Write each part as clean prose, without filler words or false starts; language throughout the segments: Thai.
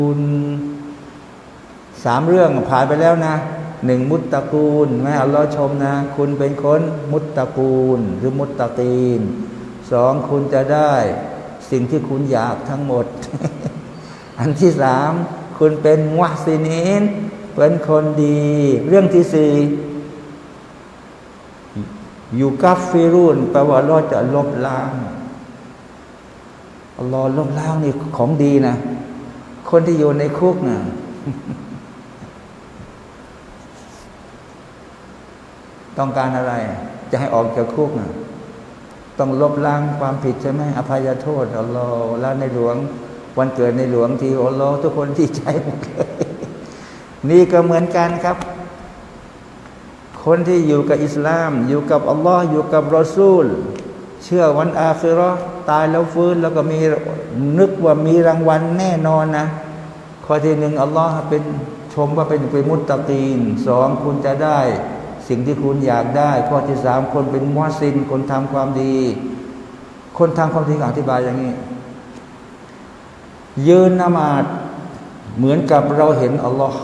คุณสามเรื่องผ่านไปแล้วนะหนึ่งมุตตะกูลแม่อัลลอฮ์ชมนะคุณเป็นคนมุตตะกูลหรือมุตตะกีนสองคุณจะได้สิ่งที่คุณอยากทั้งหมด อันที่สามคุณเป็นมุฮซินีนเป็นคนดีเรื่องที่สี่ยูกัฟฟิรุนแปลว่าอัลลอฮ์จะลบล้างอัลลอฮ์ลบล้างนี่ของดีนะคนที่อยู่ในคุกน่ะ ต้องการอะไรจะให้ออกจากคุกน่ะต้องลบล้างความผิดใช่ไหมอภัยโทษอัลลอฮ์แล้วในหลวงวันเกิดในหลวงที่อัลลอฮ์ทุกคนที่ใจหมดเลยนี่ก็เหมือนกันครับคนที่อยู่กับอิสลามอยู่กับอัลลอฮ์อยู่กับรอซูลเชื่อวันอาคิเราะห์ตายแล้วฟื้นแล้วก็มีนึกว่ามีรางวัลแน่นอนนะข้อที่หนึ่งอัลลอฮ์เป็นชมว่าเป็นมุตตะกีนสองคุณจะได้สิ่งที่คุณอยากได้ข้อที่สามคนเป็นมุฮซินคนทำความดีคนทำความดีอธิบายอย่างนี้ยืนนมาดเหมือนกับเราเห็นอัลลอฮ์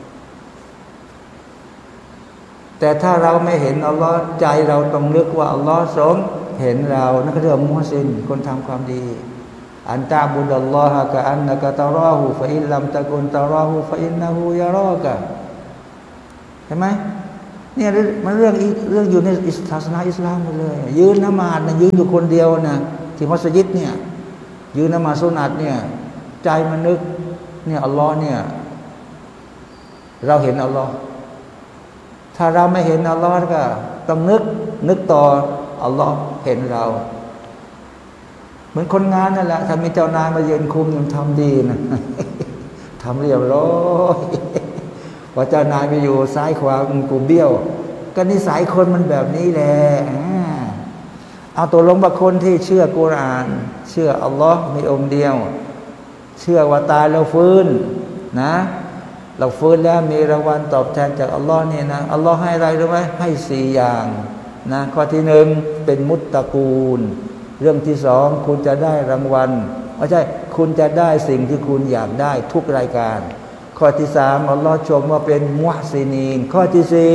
แต่ถ้าเราไม่เห็นอัลลอฮ์ใจเราต้องนึกว่าอัลลอฮ์ทรงเห็นเรานั่นก็เรียกมุฮซินคนทำความดีอันตะบุดัลลอฮะกะอันนะกะตะราหูฟะอินลัมตะกุนตะราหูฟะอินนะฮูยะรอกะเห็นไหมเนี่ยมันเรื่องอยู่ในศาสนาอิสลามหมดเลยยืนนมาดนะยืนอยู่คนเดียวนะที่มัสยิดเนี่ยยืนนมาดสุนัตเนี่ยใจมันนึกเนี่ยอัลลอฮ์เนี่ยเราเห็นอัลลอฮ์ถ้าเราไม่เห็นอัลลอฮ์ก็ต้องนึกต่ออัลลอฮ์เห็นเราเหมือนคนงานนั่นแหละถ้ามีเจ้านายมาเยือนคุมยังทำดีนะ ทำเรียบร้อยพอเจ้านายไปอยู่ซ้ายขวากูเบี้ยวก็นิสัยคนมันแบบนี้แหละเอาตัวลงบางคนที่เชื่อกุรอานเชื่ออัลลอฮ์มีองค์เดียวเชื่อว่าตายแล้วฟื้นนะเราฟื้นแล้วมีรางวัลตอบแทนจากอัลลอฮ์เนี่ยนะอัลลอฮ์ให้อะไรรู้ไหมให้สี่อย่างนะข้อที่หนึ่งเป็นมุตตะกูลเรื่องที่สองคุณจะได้รางวัลไม่ใช่คุณจะได้สิ่งที่คุณอยากได้ทุกรายการข้อที่สามอัลลอฮ์ชมว่าเป็นมุฮซินีนข้อที่สี่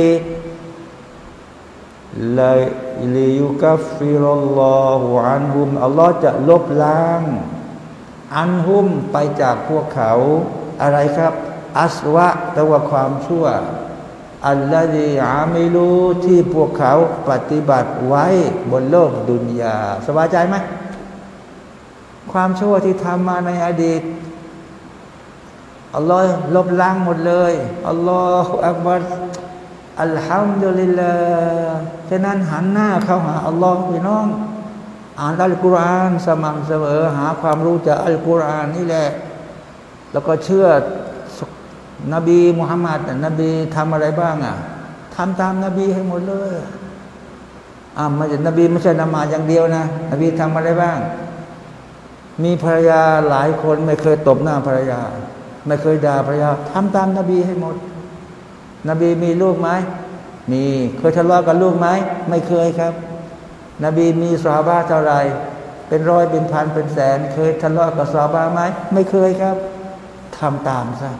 ลิยุกัฟฟิรุลลอฮุอันฮุมอัลลอฮ์จะลบล้างอันฮุมไปจากพวกเขาอะไรครับอัสวะแปลว่าความชั่วอัลลอฮีอามิลูที่พวกเขาปฏิบัติไว้บนโลกดุนยาสบายใจไหมความชั่วที่ทำมาในอดีตอัลลอฮ์ลบล้างหมดเลยอัลลอฮฺอักบัรอัลฮัมดุลิลลาห์ฉะนั้นหันหน้าเข้าหาอัลลอฮ์พี่น้องอ่านอัลกุรอานสม่ำเสมอหาความรู้จากอัลกุรอานนี่แหละแล้วก็เชื่อนบีมุฮัมมัดนบีทำอะไรบ้างทำตามนบีให้หมดเลยไม่ใช่นบีไม่ใช่นมาอย่างเดียวนะนบีทำอะไรบ้างมีภรรยาหลายคนไม่เคยตบหน้าภรรยาไม่เคยด่าภรรยาทำตามนบีให้หมดนบีมีลูกไหมมีเคยทะเลาะกับลูกไหมไม่เคยครับนบีมีซอฮาบะห์เท่าไรเป็นร้อยเป็นพันเป็นแสนเคยทะเลาะกับซอฮาบะห์ไหมไม่เคยครับทำตามซะ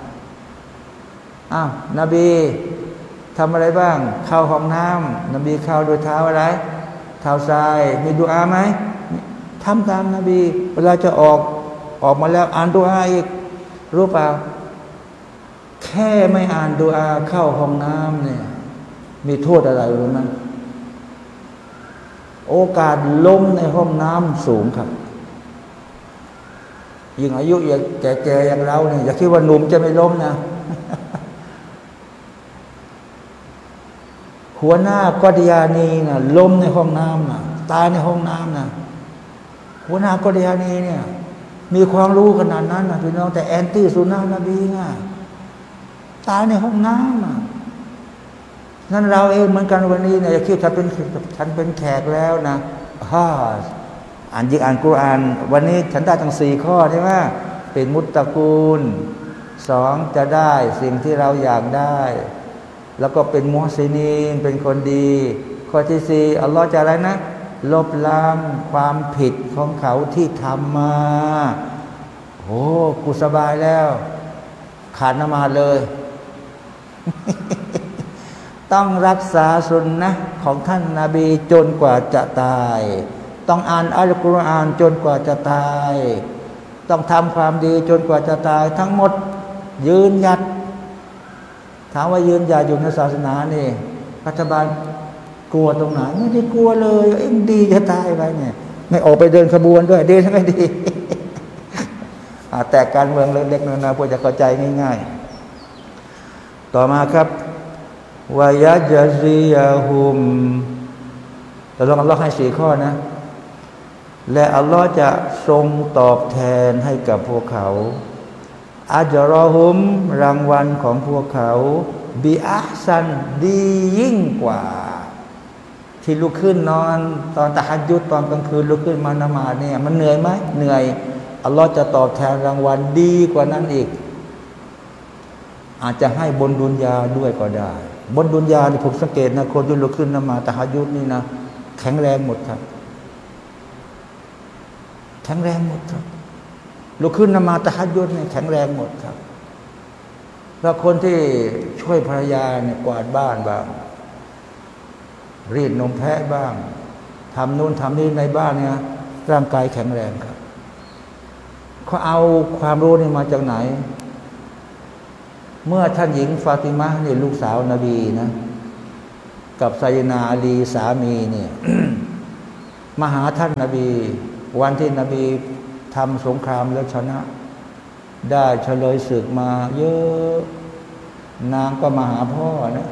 นบีทำอะไรบ้างเข้าห้องน้ำนบีเข้าโดยเท้าอะไรเท้าซ้ายมีดุอาไหมทำตามนบีเวลาจะออกมาแล้วอ่านดุอาอีกรู้เปล่าแค่ไม่อ่านดุอาเข้าห้องน้ำเนี่ยมีโทษอะไรรู้ไหมโอกาสล้มในห้องน้ำสูงครับยิ่งอายุแก่ๆอย่างเราเนี่ยอย่าคิดว่าหนุ่มจะไม่ล้มนะหัวหน้ากอฎิยานีน่ะล้มในห้องน้ำน่ะตายในห้องน้ำน่ะหัวหน้ากอฎิยานีเนี่ยมีความรู้ขนาดนั้นนะพี่น้องแต่แอนตี้สุนนะนบีง่ะตายในห้องน้ำนั่นเราเองเหมือนกันวันนี้เนี่ยอย่าคิดฉันเป็นแขกแล้วนะอ่านกุรอานวันนี้ฉันได้ทั้ง4ข้อใช่ไหมเป็นมุตตะกูล2จะได้สิ่งที่เราอยากได้แล้วก็เป็นมุฮซินีนเป็นคนดีข้อที่สี่อัลลอฮ์จะอะไรนะลบล้างความผิดของเขาที่ทำมาโอ้กูสบายแล้วขาดนมาเลย ต้องรักษาสุนนะของท่านนาบีจนกว่าจะตายต้องอ่านอัลกุรอานจนกว่าจะตายต้องทำความดีจนกว่าจะตายทั้งหมดยืนหยัดถามว่ายืนหยัดอยู่ในศาสนานี่รัฐบาลกลัวตรงไหนไม่ได้กลัวเลยเอ็งดีจะตายไปเนี่ยไม่ออกไปเดินขบวนด้วยดีทั้งไม่ดี แต่การเมืองเล็กๆน้อยๆพวกจะเข้าใจง่ายๆต่อมาครับวายะจซียาฮุมแต่ลองอัลลอฮ์ให้4ข้อนะและอัลลอฮ์จะทรงตอบแทนให้กับพวกเขาอัจรอฮุมรางวัลของพวกเขาบิอัพซันดียิ่งกว่าที่ลุกขึ้นนอนตอนตะฮัจญุดตอนกลางคืนลุกขึ้นมาละหมาดเนี่ยมันเหนื่อยไหมเหนื่อยอัลลอฮ์จะตอบแทนรางวัลดีกว่านั้นอีกอาจจะให้บนดุนยาด้วยก็ได้บนดุนยาที่ผมสังเกตนะคนที่ลุกขึ้นละหมาดตะฮัจญุดนี่นะแข็งแรงหมดครับแข็งแรงหมดครับลุกขึ้นละหมาดตะฮัจญุดนี่แข็งแรงหมดครับแล้วคนที่ช่วยภรรยาเนี่ยกวาดบ้านบ้างรีดนมแพะบ้างทำนู่นทำนี่ในบ้านเนี่ยร่างกายแข็งแรงครับเขาเอาความรู้นี่มาจากไหนเมื่อท่านหญิงฟาติมะห์นี่ลูกสาวนบีนะกับไซยนาอาลีสามีเนี่ย มาหาท่านนบีวันที่นบีทำสงครามแล้วชนะได้เฉลยศึกมาเยอะนางก็มาหาพ่อนะ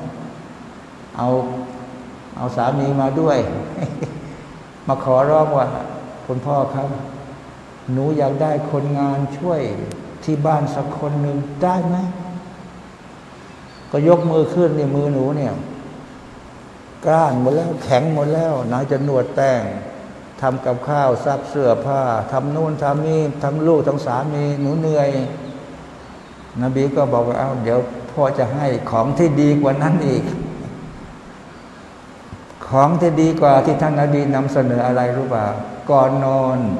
เอาสามีมาด้วย มาขอร้องว่าคุณพ่อครับหนูอยากได้คนงานช่วยที่บ้านสักคนหนึ่งได้ไหมก็ยกมือขึ้นในมือหนูเนี่ยกล้านหมดแล้วแข็งหมดแล้วนายจะนวดแป้งทำกับข้าวซักเสื้อผ้าทำนู่นทำนี่ทั้งลูกทั้งสามีหนูเหนื่อยนบีก็บอกว่าเดี๋ยวพ่อจะให้ของที่ดีกว่านั้นอีกของที่ดีกว่าที่ท่านนบีนำเสนออะไรรู้ป่ะก่อนน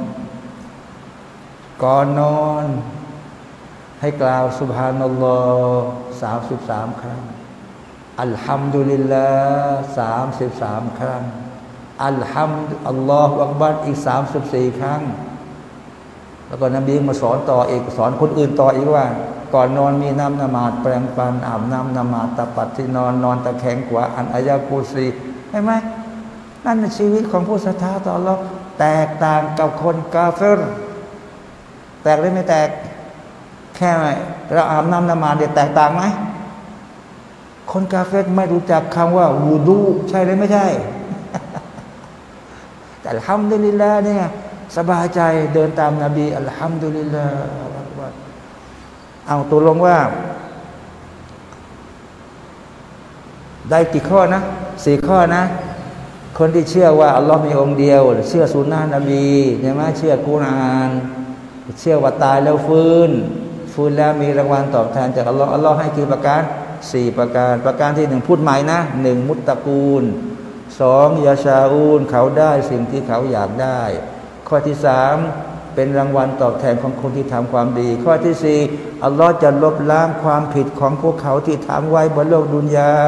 อนให้กล่าวซุบฮานัลลอฮ์33 ครั้งอัลฮัมดุลิลลาห์33 ครั้งอัลฮัมดุอัลลอฮฺอักบัรอีก34 ครั้งแล้วก็นบีมาสอนต่ออีกสอนคนอื่นต่ออีกว่าก่อนนอนมีน้ำนมาดแปรงฟันอาบน้ำนมาดตะปัดที่นอนตะแคงขวาอันอายะกุรซีใช่ไหมนั่นชีวิตของผู้ศรัทธาต่ออัลเลาะห์แตกต่างกับคนกาเฟรแตกหรือไม่แตกแค่เราอาบน้ำนมาดเนี่ยแตกต่างไหมคนกาเฟรไม่รู้จักคำว่าวูดูใช่หรือไม่ใช่ แต่อัลฮัมดุลิลลาห์เนี่ยสบายใจเดินตามนบีอัลฮัมดุลิลลาห์เอาตัวลงว่าได้กี่ข้อนะ4 ข้อนะคนที่เชื่อว่าอัลลอฮ์มีองค์เดียวเชื่อสุนนะนบีใช่ไหมเชื่อกุรอานเชื่อว่าตายแล้วฟื้นแล้วมีรางวัลตอบแทนจากอัลลอฮ์ให้กี่ประการ4 ประการที่1พูดใหม่นะ1มุตตะกูล2ยาชาอูนเขาได้สิ่งที่เขาอยากได้ข้อที่3เป็นรางวัลตอบแทนของคนที่ทำความดีข้อที่4อัลลอฮ์จะลบล้างความผิดของพวกเขาที่ทำไว้บนโลกดุนยา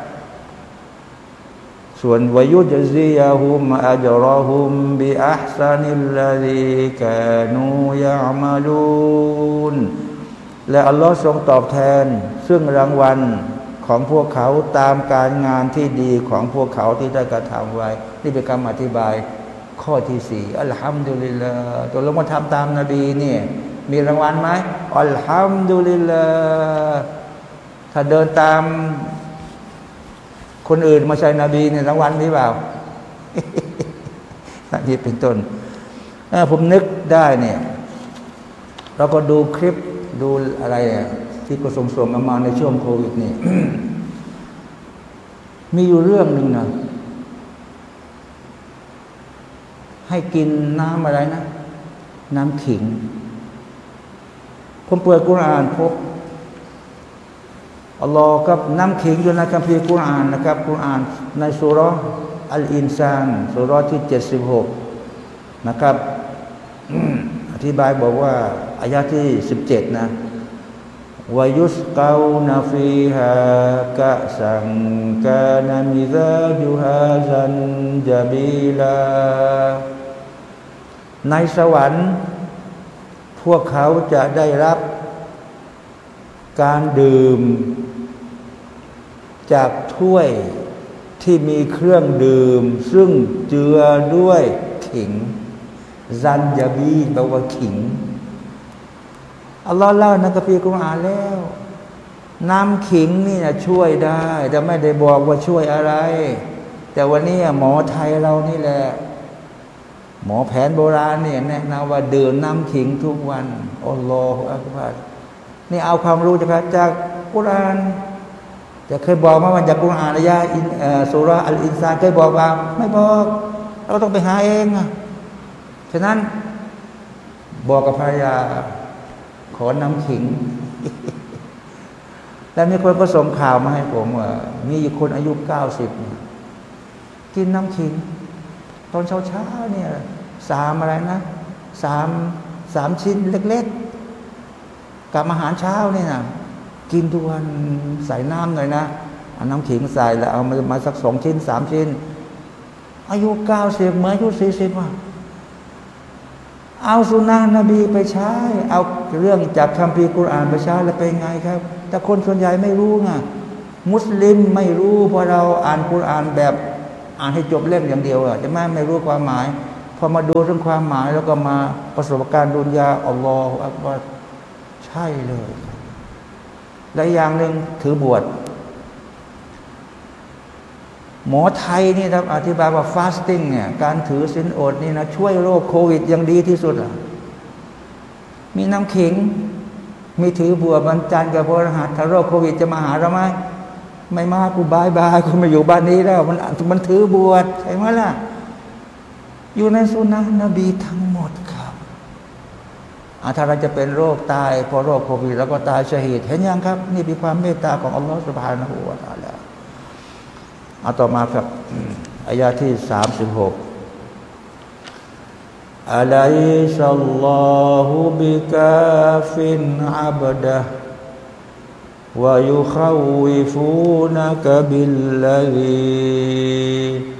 ส่วนวายุจซียาฮุมอัจรอฮุมบิอัพซานิลลาดีกานูยะอ์มาลูนและอัลลอฮ์ทรงตอบแทนซึ่งรางวัลของพวกเขาตามการงานที่ดีของพวกเขาที่ได้กระทำไว้นี่เป็นคำอธิบายข้อที่4อัลฮัมดุลิลลาห์ตัวเรามาทำตามนบีเนี่ยมีรางวัลไหมอัลฮัมดุลิลลาห์ถ้าเดินตามคนอื่นมาใช่นบีเนี่ยรางวัลมีเปล่า นี่เป็นต้นผมนึกได้เนี่ยเราก็ดูคลิปดูอะไรที่ก็ส่งมาในช่วงโควิดนี่ มีอยู่เรื่องหนึ่งนะให้กินน้ำอะไรนะน้ำขิงผมเปิดกุรอานพบอัลลอฮ์กับน้ำขิงอยู่ในคัมภีร์กุรอานนะครับกุรอานในซูเราะห์อัลอินซานซูเราะห์ที่76นะครับอธิบายบอกว่าอายะที่17นะ ويسقون فيها كأسا كان مزاجها زنجبيلا ในสวรรค์พวกเขาจะได้รับการดื่มจากถ้วยที่มีเครื่องดื่มซึ่งเจือด้วยขิงซันจาบีแปลว่าขิงอัลลอฮ์เล่าในคัมภีร์กุรอานแล้วน้ำขิงนี่นะช่วยได้แต่ไม่ได้บอกว่าช่วยอะไรแต่วันนี้หมอไทยเรานี่แหละหมอแผนโบราณเนี่ยแนะนำว่าดื่มน้ำขิงทุกวันอัลลอฮฺอักบัรนี่เอาความรู้จากกุรอานแต่เคยบอกมาว่าจากกุรอานอายะซูเราะห์อัลอินซานเคยบอกว่าไม่บอกเราต้องไปหาเองฉะนั้นบอกกับภรรยาขอน้ำขิง แล้วมีคนก็ส่งข่าวมาให้ผมว่ามีอยู่คนอายุ90กินน้ำขิงตอนเช้าเนี่ยสามชิ้นเล็กๆกับอาหารเช้านี่นะกินทุกวันใส่น้ำหน่อยนะเอาน้ำขิงใส่แล้วเอามาสัก2 ชิ้น 3 ชิ้นอายุ90เหมือนอายุ40ว่ะเอาสุนนะนบีไปใช้เอาเรื่องจากคัมภีร์กุรอานไปใช้แล้วเป็นไงครับแต่คนส่วนใหญ่ไม่รู้ไงมุสลิมไม่รู้เพราะเราอ่านกุรอานแบบอ่านให้จบเล่มอย่างเดียวจะไม่รู้ความหมายพอมาดูเรื่องความหมายแล้วก็มาประสบการณ์ดุนยาอัลลอฮฺอักบัรใช่เลยและอย่างหนึ่งถือบวชหมอไทยนี่ครับอธิบายว่าฟาสติ้งเนี่ยการถือศีลอดนี่นะช่วยโรคโควิดอย่างดีที่สุดมีน้ำขิงมีถือบวชวันจันทร์กับพฤหัสถ้าโรคโควิดจะมาหาเราไหมไม่มากูบายกูไม่อยู่บ้านนี้แล้วมันถือบวชใช่ไหมล่ะอยู่ในสุนนะนบีทั้งหมดครับถ้าเราจะเป็นโรคตายพอโรคโควิดแล้วก็ตายชะฮีดเห็นยังครับนี่เป็นความเมตตาของอัลลอฮฺซุบฮานะฮูวะตะอาลาเอาต่อมาครับอายะที่36อะลัยซัลลอฮุบิกาฟินอับดะวะยุควิฟูนะกะบิลลซี